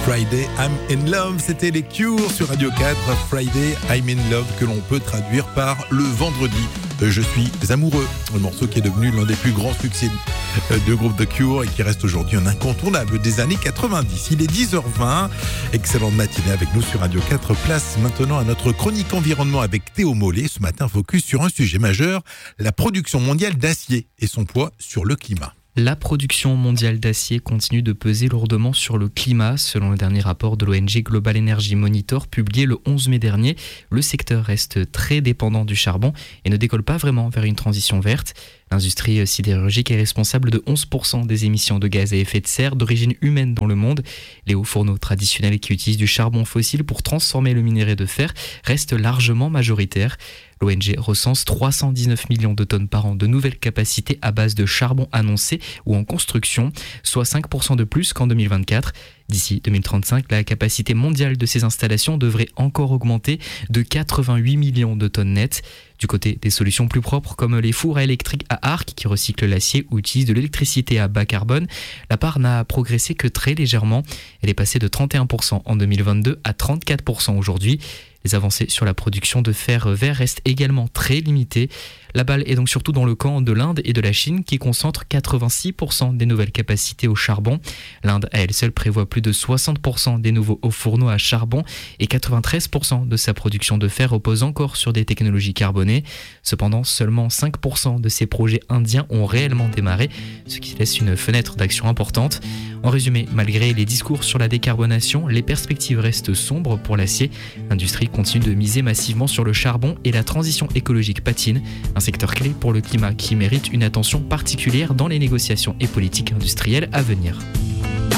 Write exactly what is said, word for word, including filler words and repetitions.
Friday, I'm in love, c'était les Cure sur Radio quatre. Friday, I'm in love, que l'on peut traduire par le vendredi, je suis amoureux. Un morceau qui est devenu l'un des plus grands succès du groupe The Cure et qui reste aujourd'hui un incontournable des années quatre-vingt-dix. Il est dix heures vingt, excellente matinée avec nous sur Radio quatre. Place maintenant à notre chronique environnement avec Théo Mollet. Ce matin, focus sur un sujet majeur, la production mondiale d'acier et son poids sur le climat. La production mondiale d'acier continue de peser lourdement sur le climat. Selon le dernier rapport de l'O N G Global Energy Monitor publié le onze mai dernier, le secteur reste très dépendant du charbon et ne décolle pas vraiment vers une transition verte. L'industrie sidérurgique est responsable de onze pour cent des émissions de gaz à effet de serre d'origine humaine dans le monde. Les hauts fourneaux traditionnels qui utilisent du charbon fossile pour transformer le minerai de fer restent largement majoritaires. L'O N G recense trois cent dix-neuf millions de tonnes par an de nouvelles capacités à base de charbon annoncées ou en construction, soit cinq pour cent de plus qu'en deux mille vingt-quatre. D'ici deux mille trente-cinq, la capacité mondiale de ces installations devrait encore augmenter de quatre-vingt-huit millions de tonnes nettes. Du côté des solutions plus propres comme les fours à électrique à arc qui recyclent l'acier ou utilisent de l'électricité à bas carbone, la part n'a progressé que très légèrement. Elle est passée de trente et un pour cent en deux mille vingt-deux à trente-quatre pour cent aujourd'hui. Les avancées sur la production de fer vert restent également très limitées. La balle est donc surtout dans le camp de l'Inde et de la Chine qui concentrent quatre-vingt-six pour cent des nouvelles capacités au charbon. L'Inde à elle seule prévoit plus de soixante pour cent des nouveaux hauts fourneaux à charbon et quatre-vingt-treize pour cent de sa production de fer repose encore sur des technologies carbonées. Cependant, seulement cinq pour cent de ces projets indiens ont réellement démarré, ce qui laisse une fenêtre d'action importante. En résumé, malgré les discours sur la décarbonation, les perspectives restent sombres pour l'acier. L'industrie continue de miser massivement sur le charbon et la transition écologique patine, un secteur clé pour le climat qui mérite une attention particulière dans les négociations et politiques industrielles à venir.